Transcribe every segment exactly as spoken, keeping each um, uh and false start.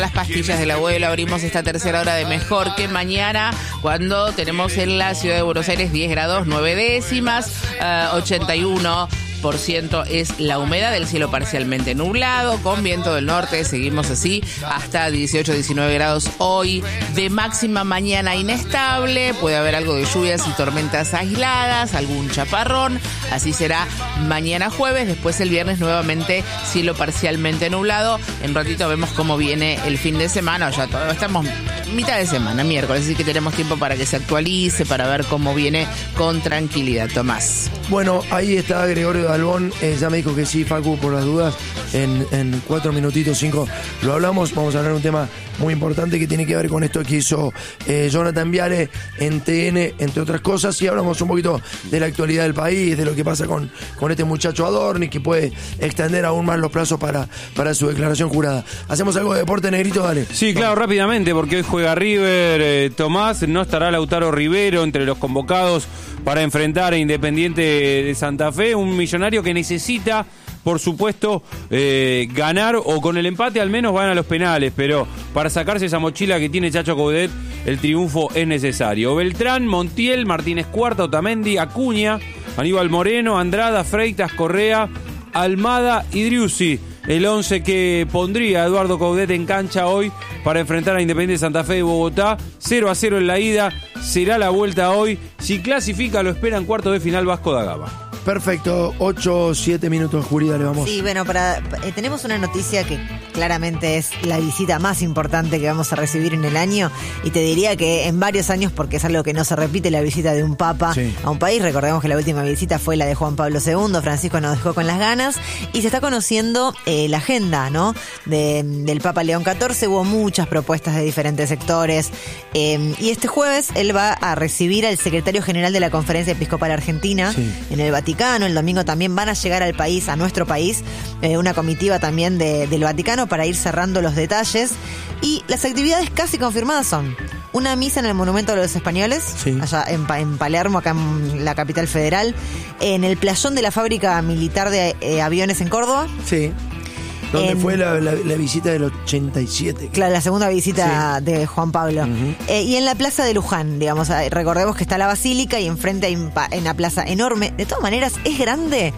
Las pastillas del abuelo. Abrimos esta tercera hora de Mejor que Mañana, cuando tenemos en la ciudad de Buenos Aires diez grados nueve décimas, uh, ochenta y uno por ciento es la humedad, del cielo parcialmente nublado, con viento del norte. Seguimos así hasta dieciocho, diecinueve grados hoy de máxima. Mañana inestable, puede haber algo de lluvias y tormentas aisladas, algún chaparrón. Así será mañana jueves. Después el viernes nuevamente cielo parcialmente nublado. En un ratito vemos cómo viene el fin de semana. Ya todo, estamos mitad de semana, miércoles, así que tenemos tiempo para que se actualice, para ver cómo viene con tranquilidad. Tomás. Bueno, ahí está Gregorio Dalbón, eh, ya me dijo que sí, Facu, por las dudas, en, en cuatro minutitos, cinco, lo hablamos. Vamos a hablar de un tema muy importante que tiene que ver con esto que hizo eh, Jonathan Viale en T N, entre otras cosas, y hablamos un poquito de la actualidad del país, de lo que pasa con, con este muchacho Adorni, que puede extender aún más los plazos para, para su declaración jurada. ¿Hacemos algo de deporte, Negrito? Dale. Sí, claro, rápidamente, porque hoy juega River, eh, Tomás, no estará Lautaro Rivero entre los convocados para enfrentar a Independiente de Santa Fe, un Millonario que necesita, por supuesto, eh, ganar, o con el empate al menos van a los penales, pero para sacarse esa mochila que tiene Chacho Coudet, el triunfo es necesario. Beltrán, Montiel, Martínez Cuarta, Otamendi, Acuña, Aníbal Moreno, Andrada, Freitas, Correa, Almada y Driussi. El once que pondría Eduardo Coudet en cancha hoy para enfrentar a Independiente Santa Fe de Bogotá. cero a cero en la ida, será la vuelta hoy. Si clasifica, lo espera en cuarto de final Vasco da Gama. Perfecto, ocho, siete minutos, Juli, dale, vamos. Sí, bueno, para, eh, tenemos una noticia que claramente es la visita más importante que vamos a recibir en el año, y te diría que en varios años, porque es algo que no se repite, la visita de un papa sí. a un país. Recordemos que la última visita fue la de Juan Pablo segundo, Francisco nos dejó con las ganas, y se está conociendo eh, la agenda, ¿no?, de, del Papa León catorce. Hubo muchas propuestas de diferentes sectores, eh, y este jueves él va a recibir al secretario general de la Conferencia Episcopal Argentina sí. en el Vaticano. El domingo también van a llegar al país, a nuestro país, eh, una comitiva también de, del Vaticano para ir cerrando los detalles. Y las actividades casi confirmadas son una misa en el Monumento a los Españoles, sí. allá en, en Palermo, acá en la capital federal, en el playón de la fábrica militar de eh, aviones en Córdoba. Sí. Donde en, fue la, la, la visita del ochenta y siete. Claro, la segunda visita sí. de Juan Pablo. Uh-huh. Eh, y en la plaza de Luján, digamos, recordemos que está la basílica y enfrente hay una plaza enorme. De todas maneras, es grande,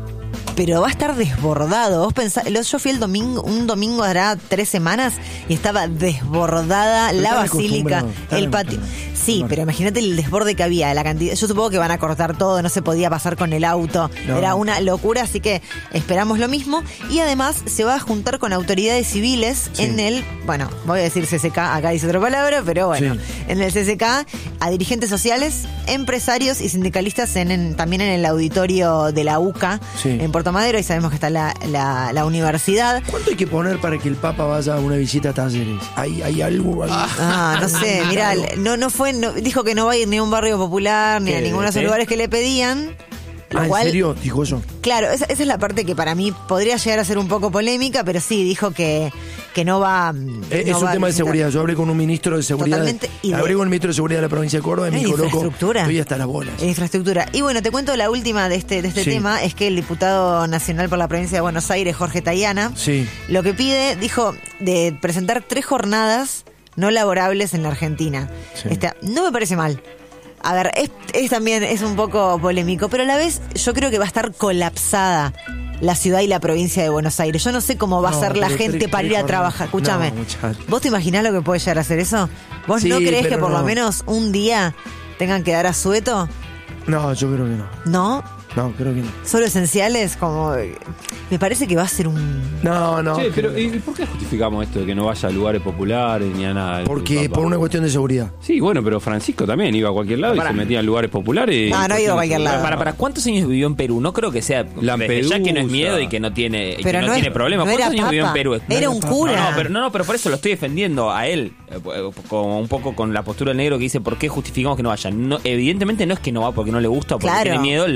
pero va a estar desbordado. Vos pensás, yo fui el domingo, un domingo hará tres semanas, y estaba desbordada pero la basílica, el patio. Sí, pero imagínate el desborde que había, la cantidad. Yo supongo que van a cortar todo, no se podía pasar con el auto. No. Era una locura, así que esperamos lo mismo. Y además se va a juntar con autoridades civiles sí. en el, bueno, voy a decir C C K, acá dice otra palabra, pero bueno, sí. en el C C K, a dirigentes sociales, empresarios y sindicalistas en, en, también en el auditorio de la U C A, sí. en Puerto Madero, y sabemos que está la, la, la universidad. ¿Cuánto hay que poner para que el Papa vaya a una visita a Talleres? ¿Hay, hay algo? algo? Ah, no sé, mirá, no, no fue, no, dijo que no va a ir ni a un barrio popular, ni a ninguno de esos lugares que le pedían. Ah, cual, ¿en serio? Dijo eso. Claro, esa, esa es la parte que para mí podría llegar a ser un poco polémica, pero sí, dijo que, que no va... Es, no es un va tema de seguridad. Yo hablé con un ministro de seguridad. Totalmente. De, de, hablé con el ministro de seguridad de la provincia de Córdoba y me dijo, loco, estoy hasta las bolas. Infraestructura. Y bueno, te cuento la última de este, de este sí. tema, es que el diputado nacional por la provincia de Buenos Aires, Jorge Tayana, sí. lo que pide, dijo, de presentar tres jornadas no laborables en la Argentina. Sí. Este, no me parece mal. A ver, es, es también es un poco polémico, pero a la vez yo creo que va a estar colapsada la ciudad y la provincia de Buenos Aires. Yo no sé cómo va no, a ser la gente tri, para ir a trabajar. Escúchame, no, ¿vos te imaginás lo que puede llegar a hacer eso? ¿Vos sí, no creés que por no. lo menos un día tengan que dar asueto? No, yo creo que no. ¿No? No, creo que no. ¿Solo esenciales? Como me parece que va a ser un... No, no. Che, pero ¿y por qué justificamos esto de que no vaya a lugares populares ni a nada? Porque por una cuestión de seguridad. Sí, bueno, pero Francisco también iba a cualquier lado para. y se metía en lugares populares. No, no iba a cualquier lado. Para, para, ¿cuántos años vivió en Perú? No creo que sea... Ya que no es miedo y que no tiene, que no no tiene es, problemas. No ¿Cuántos años papa, vivió en Perú? Era un cura. No, no, pero, no, no, pero por eso lo estoy defendiendo a él. Como un poco con la postura del negro que dice, ¿por qué justificamos que no vaya? No, evidentemente no es que no va porque no le gusta o porque claro. tiene miedo. Le habrán dicho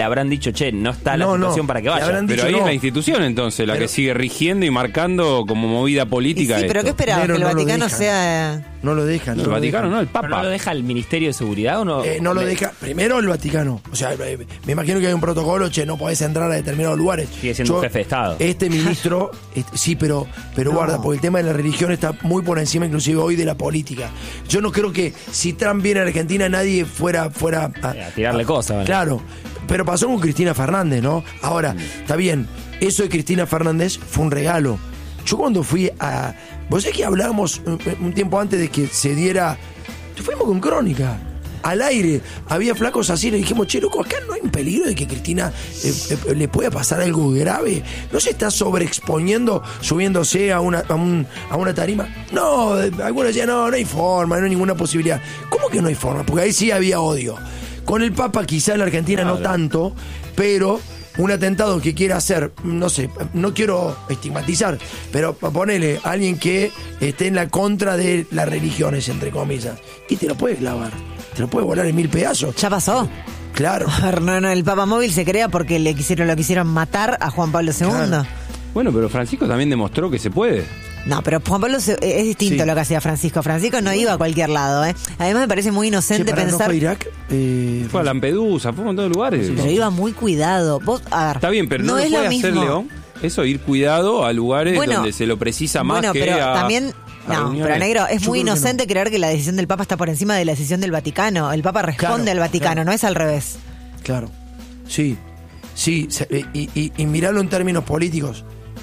dicho, che, no está la No, situación no. para que vaya. Pero dicho, ahí no. es la institución entonces la Pero- que sigue rigiendo y marcando como movida Y política sí, pero esto. ¿qué esperaba? Pero Que el no lo Vaticano dejan. sea... No lo dejan. no El lo Vaticano, dejan. no, el ¿Pero Papa. no lo deja el Ministerio de Seguridad o no? Eh, no lo Le- deja. Primero el Vaticano. O sea, eh, me imagino que hay un protocolo, che, no podés entrar a determinados lugares. Sigue siendo un jefe de Estado. Este ministro, este, sí, pero, pero guarda, porque el tema de la religión está muy por encima, inclusive hoy, de la política. Yo no creo que si Trump viene a Argentina nadie fuera, fuera a, A tirarle cosas, ¿vale? Claro. Pero pasó con Cristina Fernández, ¿no? Ahora, está bien, eso de Cristina Fernández fue un regalo. Yo cuando fui a... Vos sabés que hablábamos un, un tiempo antes de que se diera... Fuimos con Crónica. Al aire. Había flacos así, le dijimos, che, loco, acá no hay un peligro de que Cristina eh, eh, le pueda pasar algo grave. ¿No se está sobreexponiendo, subiéndose a una, a, un, a una tarima? No, eh, algunos decían, no, no hay forma, no hay ninguna posibilidad. ¿Cómo que no hay forma? Porque ahí sí había odio. Con el Papa quizá en la Argentina no tanto, pero un atentado que quiera hacer, no sé, no quiero estigmatizar, pero ponele a alguien que esté en la contra de las religiones, entre comillas, y te lo puede clavar, te lo puede volar en mil pedazos. Ya pasó. Claro. A ver, no, no, el Papa Móvil se crea porque le quisieron, lo quisieron matar a Juan Pablo segundo. Claro. Bueno, pero Francisco también demostró que se puede. No, pero Juan Pablo se- es distinto Sí. lo que hacía Francisco. Francisco no iba a cualquier lado, ¿eh? Además me parece muy Che, inocente para, ¿no pensar... fue a Irak? Eh, Fue a Lampedusa, fue a un montón de lugares. Pero iba muy cuidado. Vos, a ver, Está bien, pero no, lo es puede lo hacer mismo. León. Eso, ir cuidado a lugares Bueno, donde se lo precisa más bueno, que pero a, también... a No, reuniones. pero negro, es Yo muy creo que inocente no. creer que la decisión del Papa está por encima de la decisión del Vaticano. El Papa responde Claro, al Vaticano, claro. no es al revés. Claro. Sí. Sí. se- Y, y, y miralo en términos políticos.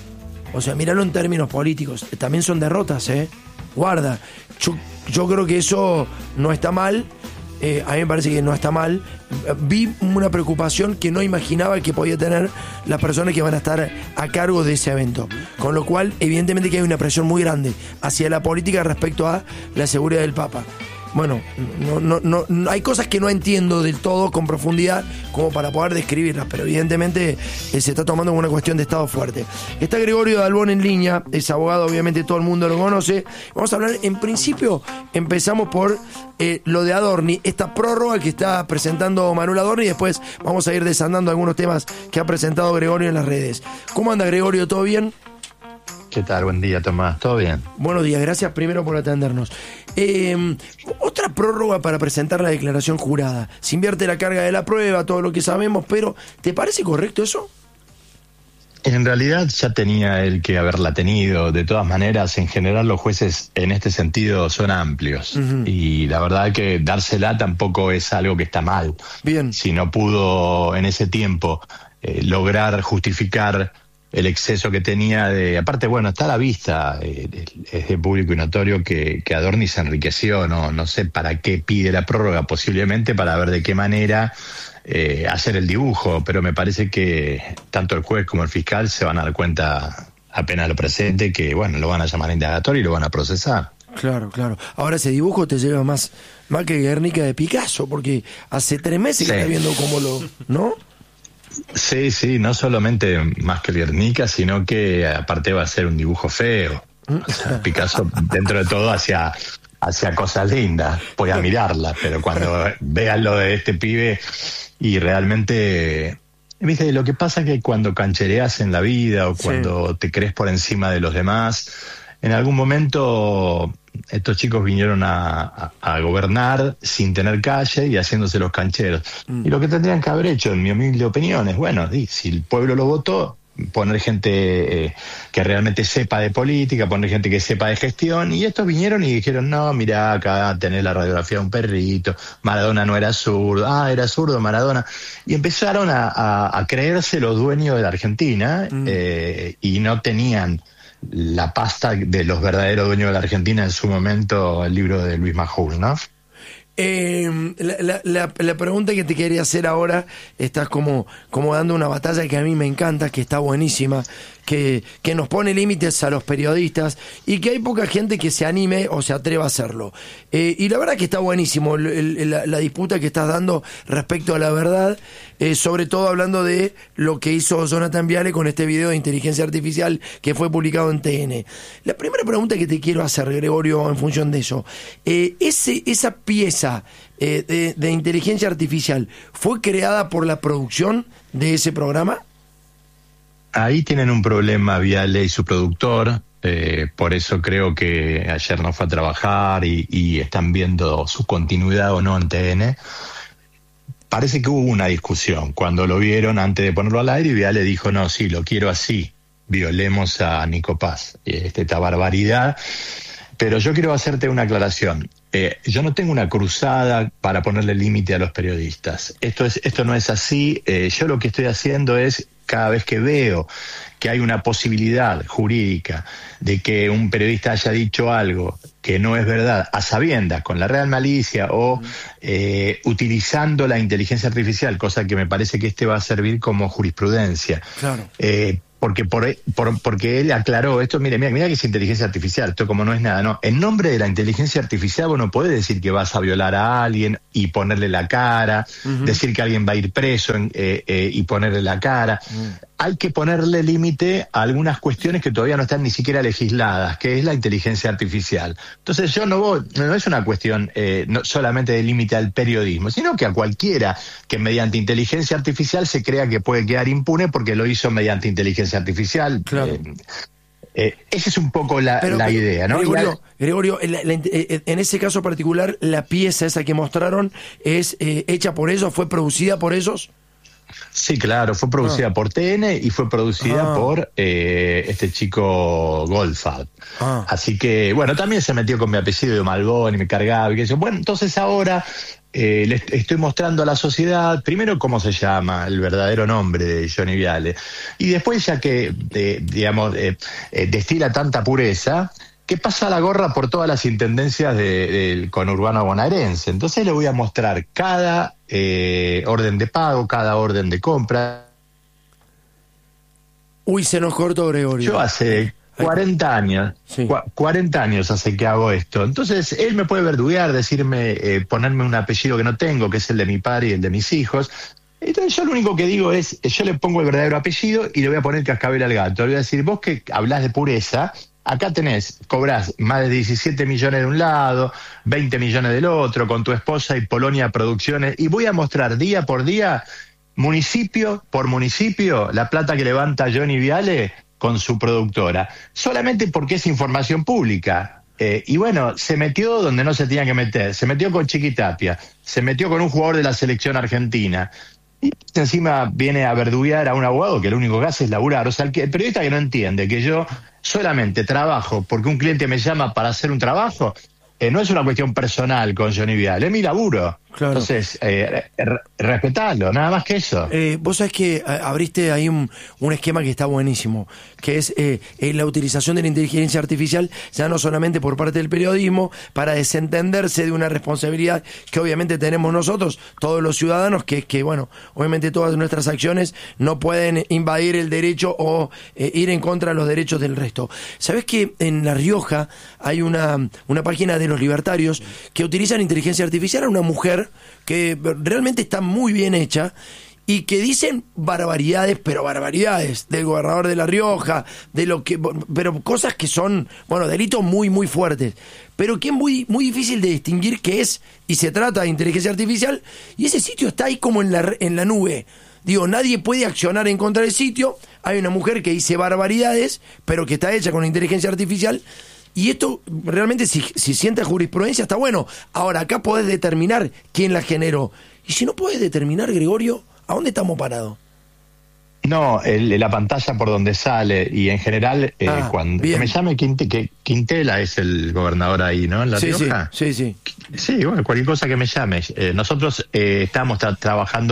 O sea, miralo en términos políticos. También son derrotas, ¿eh? Guarda. Yo, yo creo que eso no está mal. Eh, a mí me parece que no está mal. Vi una preocupación que no imaginaba que podía tener las personas que van a estar a cargo de ese evento. Con lo cual, evidentemente que hay una presión muy grande hacia la política respecto a la seguridad del Papa. Bueno, no, no, no, no- hay cosas que no entiendo del todo con profundidad como para poder describirlas, pero evidentemente eh, se está tomando como una cuestión de estado fuerte. Está Gregorio Dalbón en línea, es abogado, obviamente todo el mundo lo conoce. Vamos a hablar, en principio, empezamos por eh, lo de Adorni, esta prórroga que está presentando Manuel Adorni, y después vamos a ir desandando algunos temas que ha presentado Gregorio en las redes. ¿Cómo anda, Gregorio? ¿Todo bien? ¿Qué tal? Buen día, Tomás. ¿Todo bien? Buenos días, gracias primero por atendernos. Eh, otra prórroga para presentar la declaración jurada. Se invierte la carga de la prueba, todo lo que sabemos, pero ¿te parece correcto eso? En realidad ya tenía él que haberla tenido. De todas maneras, en general los jueces en este sentido son amplios. Ujú. Y la verdad que dársela tampoco es algo que está mal. Bien. Si no pudo en ese tiempo eh, lograr justificar el exceso que tenía de... Aparte, bueno, está a la vista, eh, es de público y notorio que, que Adorni se enriqueció, no, no sé para qué pide la prórroga, posiblemente para ver de qué manera eh, hacer el dibujo, pero me parece que tanto el juez como el fiscal se van a dar cuenta apenas lo presente que, bueno, lo van a llamar indagatorio y lo van a procesar. Claro, claro. Ahora ese dibujo te lleva más, más que Guernica de Picasso, porque hace tres meses que Sí. estás viendo cómo lo... ¿No? Sí, sí, no solamente más que el Guernica, sino que aparte va a ser un dibujo feo. O sea, Picasso, dentro de todo, hacía, hacía cosas lindas, voy a mirarlas, pero cuando vean lo de este pibe y realmente... Viste, lo que pasa es que cuando canchereas en la vida o cuando Sí. te crees por encima de los demás, en algún momento estos chicos vinieron a, a, a gobernar sin tener calle y haciéndose los cancheros. Mm. Y lo que tendrían que haber hecho, en mi humilde opinión, es, bueno, di, si el pueblo lo votó, poner gente eh, que realmente sepa de política, poner gente que sepa de gestión, y estos vinieron y dijeron, no, mira, acá tenés la radiografía de un perrito, Maradona no era zurdo, ah, era zurdo Maradona, y empezaron a, a, a creerse los dueños de la Argentina, Mm. eh, y no tenían la pasta de los verdaderos dueños de la Argentina en su momento, el libro de Luis Majul, ¿no? Eh, la, la, la, la pregunta que te quería hacer ahora, estás como, como dando una batalla que a mí me encanta, que está buenísima, que, que nos pone límites a los periodistas y que hay poca gente que se anime o se atreva a hacerlo. Eh, y la verdad que está buenísimo el, el, la, la disputa que estás dando respecto a la verdad, eh, sobre todo hablando de lo que hizo Jonathan Viale con este video de inteligencia artificial que fue publicado en T N. La primera pregunta que te quiero hacer, Gregorio, en función de eso, eh, ese, esa pieza eh, de, de inteligencia artificial, ¿fue creada por la producción de ese programa? Ahí tienen un problema Viale y su productor, eh, por eso creo que ayer no fue a trabajar y, y están viendo su continuidad o no en T N. Parece que hubo una discusión cuando lo vieron antes de ponerlo al aire y Viale dijo, no, sí, lo quiero así, violemos a Nico Paz, este, esta barbaridad. Pero yo quiero hacerte una aclaración. Eh, yo no tengo una cruzada para ponerle límite a los periodistas. Esto es, esto no es así. Eh, yo lo que estoy haciendo es, cada vez que veo que hay una posibilidad jurídica de que un periodista haya dicho algo que no es verdad, a sabiendas, con la real malicia o eh, utilizando la inteligencia artificial, cosa que me parece que este va a servir como jurisprudencia. Claro. Eh, Porque, por, por, porque él aclaró esto, mire, mira, mira que es inteligencia artificial, esto como no es nada, no. En nombre de la inteligencia artificial vos no podés decir que vas a violar a alguien y ponerle la cara, uh-huh. decir que alguien va a ir preso en, eh, eh, y ponerle la cara. Uh-huh. Hay que ponerle límite a algunas cuestiones que todavía no están ni siquiera legisladas, que es la inteligencia artificial. Entonces yo no voy, no es una cuestión eh, no solamente de límite al periodismo, sino que a cualquiera que mediante inteligencia artificial se crea que puede quedar impune porque lo hizo mediante inteligencia artificial. Claro. Eh, eh, esa es un poco la, pero, la pero, idea, ¿no? Gregorio, Gregorio en, la, la, en ese caso particular, la pieza esa que mostraron es eh, hecha por ellos, fue producida por ellos. Sí, claro, fue producida ah. por T N y fue producida ah. por eh, este chico Goldfarb. Ah. Así que, bueno, también se metió con mi apellido de Malbón y me cargaba y que yo, bueno, entonces ahora eh, le estoy mostrando a la sociedad, primero cómo se llama, el verdadero nombre de Johnny Viale, y después ya que, eh, digamos, eh, eh, destila tanta pureza, que pasa la gorra por todas las intendencias del de, conurbano bonaerense. Entonces le voy a mostrar cada eh, orden de pago, cada orden de compra. Uy, se nos cortó, Gregorio. Yo hace cuarenta años, sí. cu cuarenta años hace que hago esto. Entonces él me puede verduguear, decirme, eh, ponerme un apellido que no tengo, que es el de mi padre y el de mis hijos. Entonces yo lo único que digo es, yo le pongo el verdadero apellido y le voy a poner cascabel al gato. Le voy a decir, vos que hablás de pureza, acá tenés, cobrás más de diecisiete millones de un lado, veinte millones del otro, con tu esposa y Polonia Producciones, y voy a mostrar día por día, municipio por municipio, la plata que levanta Johnny Viale con su productora, solamente porque es información pública. Eh, y bueno, se metió donde no se tenía que meter, se metió con Chiquitapia, se metió con un jugador de la selección argentina, y encima viene a verduguear a un abogado que lo único que hace es laburar. O sea, el, que, el periodista que no entiende que yo solamente trabajo porque un cliente me llama para hacer un trabajo, eh, no es una cuestión personal con Johnny Viale, es mi laburo. Claro. Entonces, eh, re respetalo, nada más que eso. Eh, vos sabés que abriste ahí un, un esquema que está buenísimo, que es eh, eh, la utilización de la inteligencia artificial, ya no solamente por parte del periodismo, para desentenderse de una responsabilidad que obviamente tenemos nosotros, todos los ciudadanos, que es que, bueno, obviamente todas nuestras acciones no pueden invadir el derecho o eh, ir en contra de los derechos del resto. ¿Sabés que en La Rioja hay una, una página de los libertarios que utilizan inteligencia artificial a una mujer que realmente está muy bien hecha y que dicen barbaridades, pero barbaridades del gobernador de La Rioja, de lo que, pero cosas que son, bueno, delitos muy, muy fuertes, pero que es muy, muy difícil de distinguir qué es, y se trata de inteligencia artificial, y ese sitio está ahí como en la, en la nube. Digo, nadie puede accionar en contra del sitio, hay una mujer que dice barbaridades, pero que está hecha con inteligencia artificial. Y esto realmente, si, si sienta jurisprudencia, está bueno. Ahora, acá podés determinar quién la generó. Y si no podés determinar, Gregorio, ¿a dónde estamos parados? No, el, la pantalla por donde sale, y en general, eh, ah, cuando que me llame Quinte, que Quintela es el gobernador ahí, ¿no? En La sí, Rioja. Sí, sí, sí. Sí, bueno, cualquier cosa que me llame. Eh, nosotros eh, estamos tra trabajando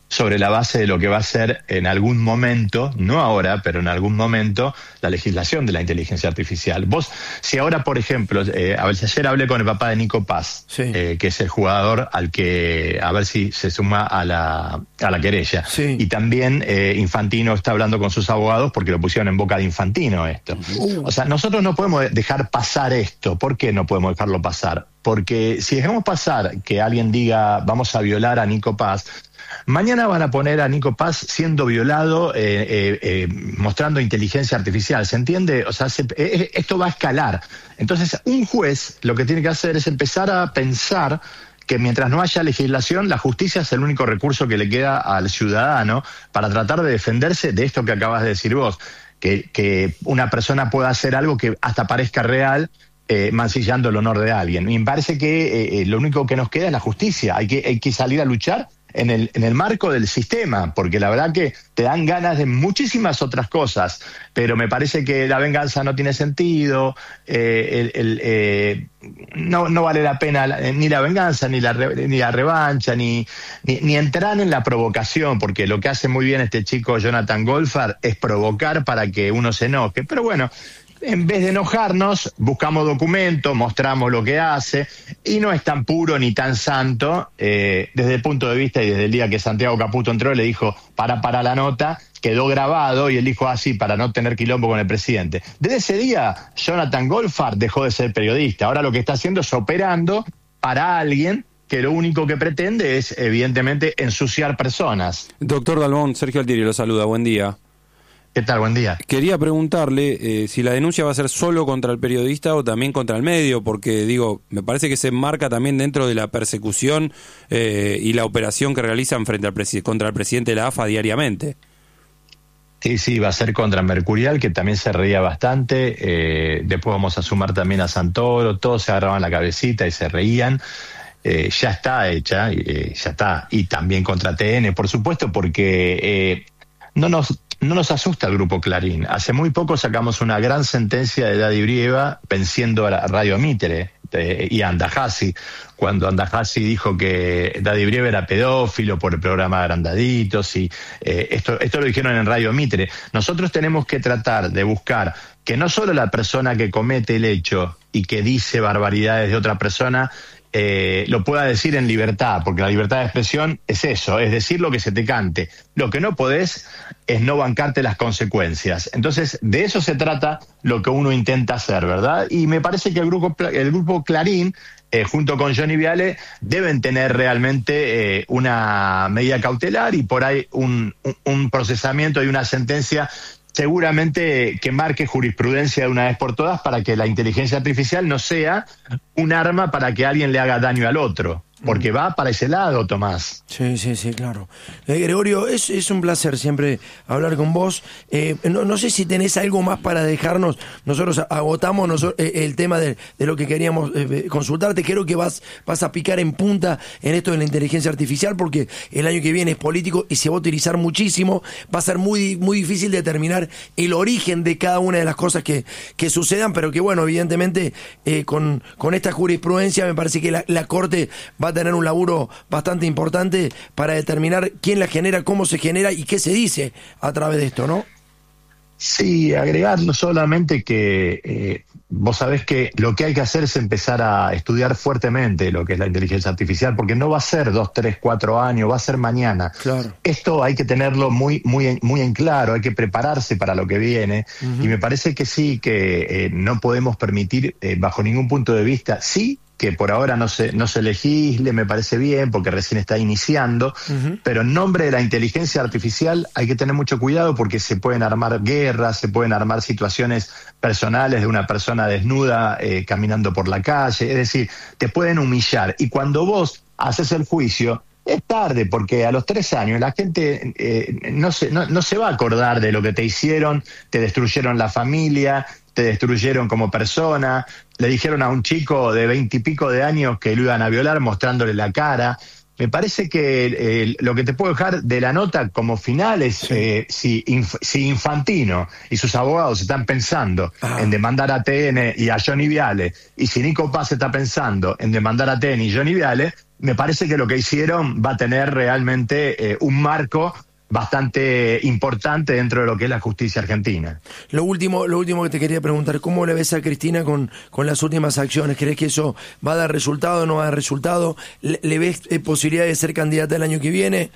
sobre la base de lo que va a ser en algún momento, no ahora, pero en algún momento, la legislación de la inteligencia artificial. Vos, si ahora, por ejemplo, eh, a ver, ayer hablé con el papá de Nico Paz, sí. eh, que es el jugador al que, a ver si se suma a la, a la querella. Sí. Y también eh, Infantino está hablando con sus abogados porque lo pusieron en boca de Infantino esto. Uh. O sea, nosotros no podemos dejar pasar esto. ¿Por qué no podemos dejarlo pasar? Porque si dejamos pasar que alguien diga vamos a violar a Nico Paz, mañana van a poner a Nico Paz siendo violado, eh, eh, eh, mostrando inteligencia artificial, ¿se entiende? O sea, se, eh, esto va a escalar. Entonces, un juez lo que tiene que hacer es empezar a pensar que mientras no haya legislación, la justicia es el único recurso que le queda al ciudadano para tratar de defenderse de esto que acabas de decir vos, que, que una persona pueda hacer algo que hasta parezca real, Eh, mancillando el honor de alguien. Y me parece que eh, lo único que nos queda es la justicia. Hay que, hay que salir a luchar en el, en el marco del sistema, porque la verdad que te dan ganas de muchísimas otras cosas, pero me parece que la venganza no tiene sentido, eh, el, el, eh, no, no vale la pena la, ni la venganza, ni la, re, ni la revancha, ni, ni, ni entrar en la provocación, porque lo que hace muy bien este chico Jonathan Goldfarb es provocar para que uno se enoje. Pero bueno, en vez de enojarnos, buscamos documentos, mostramos lo que hace, y no es tan puro ni tan santo, eh, desde el punto de vista y desde el día que Santiago Caputo entró le dijo, para, para la nota, quedó grabado, y él dijo así, para no tener quilombo con el presidente. Desde ese día, Jonathan Goldfarb dejó de ser periodista, ahora lo que está haciendo es operando para alguien que lo único que pretende es, evidentemente, ensuciar personas. Doctor Dalbón, Sergio Altieri lo saluda, buen día. ¿Qué tal? Buen día. Quería preguntarle eh, si la denuncia va a ser solo contra el periodista o también contra el medio, porque digo, me parece que se enmarca también dentro de la persecución eh, y la operación que realizan frente al presi- contra el presidente de la A F A diariamente. Sí, sí, va a ser contra Mercurial, que también se reía bastante. Eh, después vamos a sumar también a Santoro, todos se agarraban la cabecita y se reían. Eh, ya está hecha, eh, ya está. Y también contra T N, por supuesto, porque eh, no nos... No nos asusta el Grupo Clarín. Hace muy poco sacamos una gran sentencia de Daddy Brieva venciendo a la Radio Mitre eh, y a Andajasi, cuando Andajasi dijo que Daddy Brieva era pedófilo por el programa Agrandaditos, y eh, esto, esto lo dijeron en Radio Mitre. Nosotros tenemos que tratar de buscar que no solo la persona que comete el hecho y que dice barbaridades de otra persona Eh, lo pueda decir en libertad, porque la libertad de expresión es eso, es decir lo que se te cante. Lo que no podés es no bancarte las consecuencias. Entonces, de eso se trata lo que uno intenta hacer, ¿verdad? Y me parece que el grupo, el grupo Clarín, eh, junto con Johnny Viale, deben tener realmente eh, una medida cautelar y por ahí un, un, un procesamiento y una sentencia seguramente que marque jurisprudencia de una vez por todas para que la inteligencia artificial no sea un arma para que alguien le haga daño al otro. Porque va para ese lado, Tomás. Sí, sí, sí, claro. Eh, Gregorio, es, es un placer siempre hablar con vos. Eh, no, no sé si tenés algo más para dejarnos. Nosotros agotamos nosotros, eh, el tema de, de lo que queríamos eh, consultarte. Creo que vas, vas a picar en punta en esto de la inteligencia artificial, porque el año que viene es político y se va a utilizar muchísimo. Va a ser muy, muy difícil determinar el origen de cada una de las cosas que, que sucedan, pero que, bueno, evidentemente, eh, con, con esta jurisprudencia me parece que la, la Corte va a tener un laburo bastante importante para determinar quién la genera, cómo se genera y qué se dice a través de esto, ¿no? Sí, agregar no solamente que eh, vos sabés que lo que hay que hacer es empezar a estudiar fuertemente lo que es la inteligencia artificial, porque no va a ser dos, tres, cuatro años, va a ser mañana. Claro. Esto hay que tenerlo muy, muy, muy en claro, hay que prepararse para lo que viene, uh-huh. Y me parece que sí, que eh, no podemos permitir eh, bajo ningún punto de vista, sí, que por ahora no se, no se legisle, me parece bien, porque recién está iniciando, uh-huh. Pero en nombre de la inteligencia artificial hay que tener mucho cuidado porque se pueden armar guerras, se pueden armar situaciones personales de una persona desnuda eh, caminando por la calle, es decir, te pueden humillar. Y cuando vos haces el juicio, es tarde, porque a los tres años la gente eh, no, se, no, no se va a acordar de lo que te hicieron, te destruyeron la familia, te destruyeron como persona, le dijeron a un chico de veintipico de años que lo iban a violar mostrándole la cara. me parece que eh, lo que te puedo dejar de la nota como final es sí. eh, si, inf- si Infantino y sus abogados están pensando ah. en demandar a T N y a Johnny Viale, y si Nico Paz está pensando en demandar a T N y Johnny Viale, me parece que lo que hicieron va a tener realmente eh, un marco bastante importante dentro de lo que es la justicia argentina. Lo último, lo último que te quería preguntar, ¿cómo le ves a Cristina con, con las últimas acciones? ¿Crees que eso va a dar resultado o no va a dar resultado? ¿Le, le ves eh, posibilidad de ser candidata el año que viene?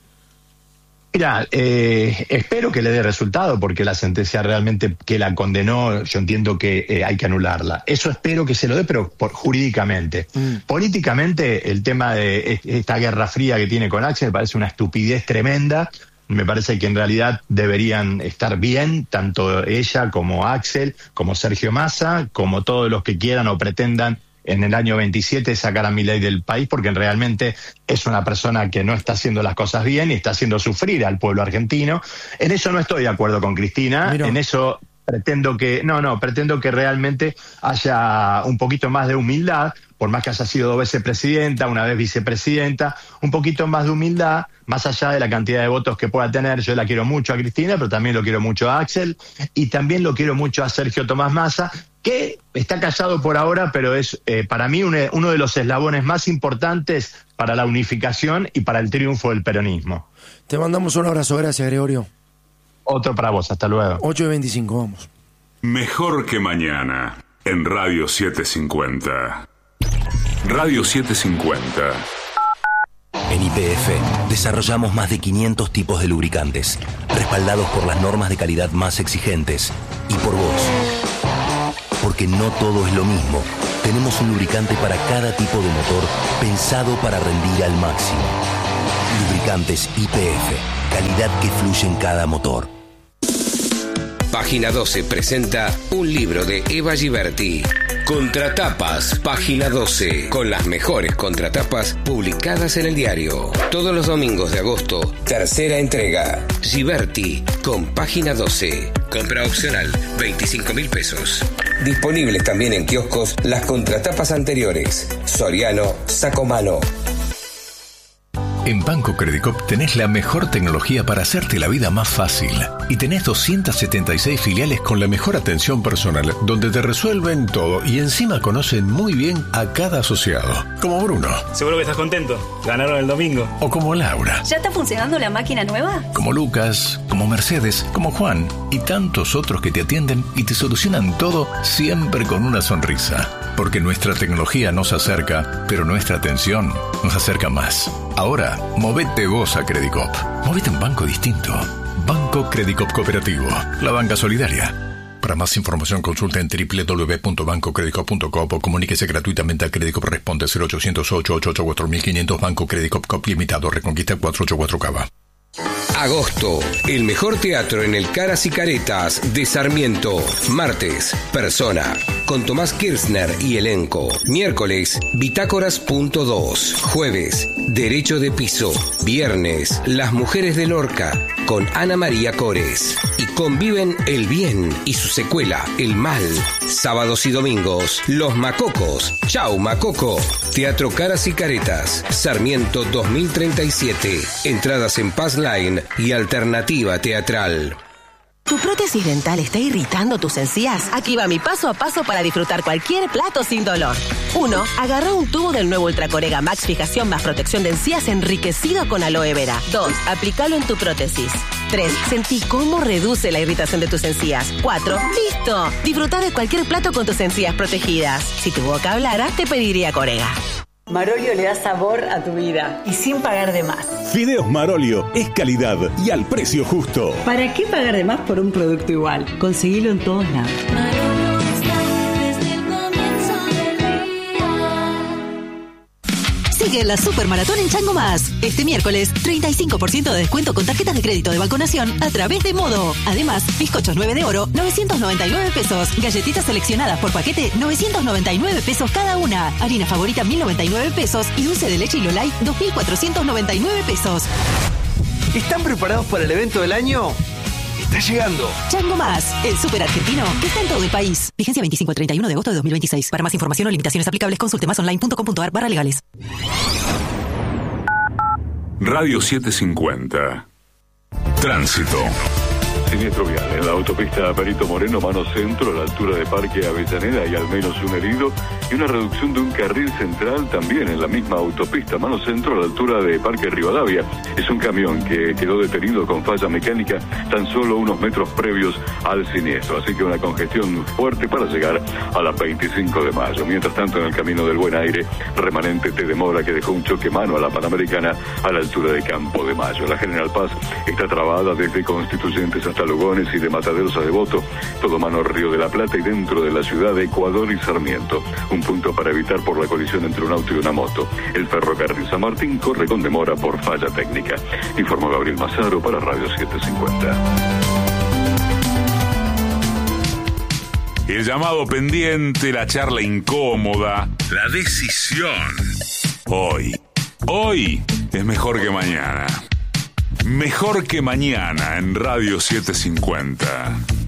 Mira, eh, espero que le dé resultado, porque la sentencia realmente que la condenó, yo entiendo que eh, hay que anularla. Eso espero que se lo dé, pero por, jurídicamente. Mm. Políticamente, el tema de esta guerra fría que tiene con Axel me parece una estupidez tremenda. Me parece que en realidad deberían estar bien, tanto ella como Axel, como Sergio Massa, como todos los que quieran o pretendan en el año veintisiete sacar a Milei del país, porque realmente es una persona que no está haciendo las cosas bien y está haciendo sufrir al pueblo argentino. En eso no estoy de acuerdo con Cristina, Mira. en eso pretendo que, no, no, pretendo que realmente haya un poquito más de humildad, por más que haya sido dos veces presidenta, una vez vicepresidenta, un poquito más de humildad, más allá de la cantidad de votos que pueda tener. Yo la quiero mucho a Cristina, pero también lo quiero mucho a Axel, y también lo quiero mucho a Sergio Tomás Massa, que está callado por ahora, pero es eh, para mí un, uno de los eslabones más importantes para la unificación y para el triunfo del peronismo. Te mandamos un abrazo, gracias Gregorio. Otro para vos, hasta luego. ocho y veinticinco, vamos. Mejor que mañana, en Radio setecientos cincuenta. Radio setecientos cincuenta. En Y P F desarrollamos más de quinientos tipos de lubricantes, respaldados por las normas de calidad más exigentes y por vos. Porque no todo es lo mismo. Tenemos un lubricante para cada tipo de motor, pensado para rendir al máximo. Lubricantes Y P F, calidad que fluye en cada motor. Página doce presenta un libro de Eva Giberti. Contratapas, Página doce, con las mejores contratapas publicadas en el diario. Todos los domingos de agosto, tercera entrega. Giberti, con Página doce. Compra opcional, veinticinco mil pesos. Disponibles también en kioscos las contratapas anteriores. Soriano, Sacomano. En Banco Credicop tenés la mejor tecnología para hacerte la vida más fácil. Y tenés doscientas setenta y seis filiales con la mejor atención personal, donde te resuelven todo y encima conocen muy bien a cada asociado. Como Bruno. Seguro que estás contento. Ganaron el domingo. O como Laura. ¿Ya está funcionando la máquina nueva? Como Lucas, como Mercedes, como Juan y tantos otros que te atienden y te solucionan todo siempre con una sonrisa. Porque nuestra tecnología nos acerca, pero nuestra atención nos acerca más. Ahora, movete vos a Credicop. Movete a un banco distinto. Banco Credicop Cooperativo. La banca solidaria. Para más información consulta en doble u doble u doble u punto banco credicop punto com o comuníquese gratuitamente a Credicop Responde cero ochocientos ocho, ocho ocho cuatro mil quinientos. Banco Credicop Cop Limitado. Reconquista cuatrocientos ochenta y cuatro Cava. Agosto, el mejor teatro en el Caras y Caretas de Sarmiento. Martes, Persona, con Tomás Kirchner y elenco. Miércoles, Bitácoras punto dos. Jueves, Derecho de Piso. Viernes, Las Mujeres de Lorca, con Ana María Cores. Y conviven el bien y su secuela, el mal. Sábados y domingos, Los Macocos. Chau, Macoco. Teatro Caras y Caretas, Sarmiento dos mil treinta y siete. Entradas en Paz Line y Alternativa Teatral. ¿Tu prótesis dental está irritando tus encías? Aquí va mi paso a paso para disfrutar cualquier plato sin dolor. uno. Agarra un tubo del nuevo Ultracorega Max Fijación más protección de encías enriquecido con aloe vera. dos. Aplícalo en tu prótesis. tres. Sentí cómo reduce la irritación de tus encías. cuatro. ¡Listo! Disfruta de cualquier plato con tus encías protegidas. Si tu boca hablara, te pediría Corega. Marolio le da sabor a tu vida y sin pagar de más. Fideos Marolio es calidad y al precio justo. ¿Para qué pagar de más por un producto igual? Conseguilo en todos lados. Marolio está desde el comienzo del día. Sigue la Supermaratón en Chango Más. Este miércoles, treinta y cinco por ciento de descuento con tarjetas de crédito de Banco Nación a través de Modo. Además, bizcochos nueve de oro, novecientos noventa y nueve pesos. Galletitas seleccionadas por paquete, novecientos noventa y nueve pesos cada una. Harina favorita, mil noventa y nueve pesos. Y dulce de leche y Lolay, dos mil cuatrocientos noventa y nueve pesos. ¿Están preparados para el evento del año? Está llegando. Chango Más, el súper argentino que está en todo el país. Vigencia veinticinco al treinta y uno de agosto de dos mil veintiséis. Para más información o limitaciones aplicables, consulte más online punto com punto ar barra legales. Radio setecientos cincuenta. Tránsito. Siniestro vial en la autopista Perito Moreno, mano centro, a la altura de Parque Avellaneda, hay al menos un herido y una reducción de un carril central también en la misma autopista, mano centro, a la altura de Parque Rivadavia. Es un camión que quedó detenido con falla mecánica tan solo unos metros previos al siniestro, así que una congestión fuerte para llegar a la veinticinco de mayo. Mientras tanto, en el camino del Buen Aire, remanente T. de Mora que dejó un choque mano a la Panamericana a la altura de Campo de Mayo. La General Paz está trabada desde Constituyentes hasta Lugones y de Mataderos a Devoto, todo mano Río de la Plata y dentro de la ciudad de Ecuador y Sarmiento. Un punto para evitar por la colisión entre un auto y una moto. El ferrocarril San Martín corre con demora por falla técnica. Informó Gabriel Mazaro para Radio setecientos cincuenta. El llamado pendiente, la charla incómoda, la decisión. Hoy, hoy es mejor que mañana. Mejor que mañana en Radio setecientos cincuenta.